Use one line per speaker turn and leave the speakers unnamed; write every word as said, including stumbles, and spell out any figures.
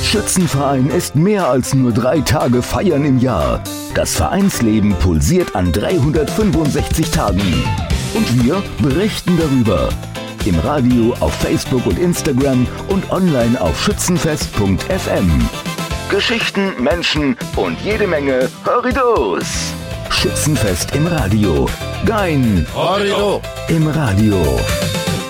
Schützenverein ist mehr als nur drei Tage feiern im Jahr. Das Vereinsleben pulsiert an dreihundertfünfundsechzig Tagen. Und wir berichten darüber. Im Radio, auf Facebook und Instagram und online auf schützenfest punkt f m. Geschichten, Menschen und jede Menge Horridos. Schützenfest im Radio. Gein.
Horrido.
Im Radio.